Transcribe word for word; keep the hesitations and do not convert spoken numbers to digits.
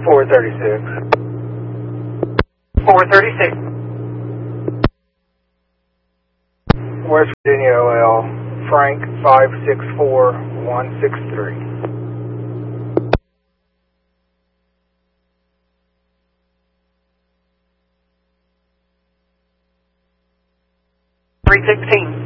four thirty-six. four thirty-six. West Virginia O L, Frank five six four one six three. three sixteen.